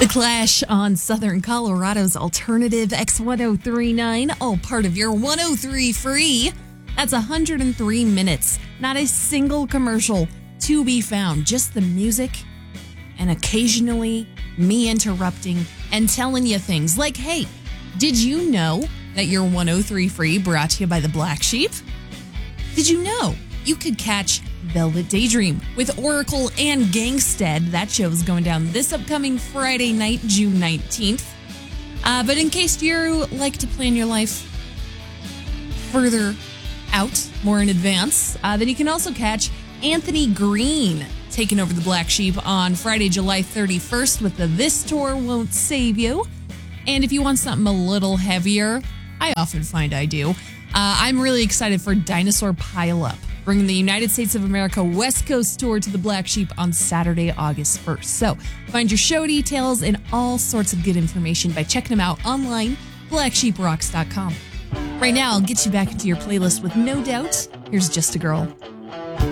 The Clash on Southern Colorado's Alternative X1039, all part of your 103 free. That's 103 minutes. Not a single commercial to be found. Just the music and occasionally me interrupting and telling you things like, hey, did you know that your 103 free brought to you by the Black Sheep? Did you know you could catch Velvet Daydream with Oracle and Gangstead? That show is going down this upcoming Friday night, June 19th. But in case you like to plan your life further out, more in advance, then you can also catch Anthony Green taking over the Black Sheep on Friday, July 31st with the This Tour Won't Save You. And if you want something a little heavier, I often find I do, I'm really excited for Dinosaur Pile-Up, bringing the United States of America West Coast tour to the Black Sheep on Saturday, August 1st. So find your show details and all sorts of good information by checking them out online, blacksheeprocks.com. Right now, I'll get you back into your playlist with No Doubt. Here's Just a Girl.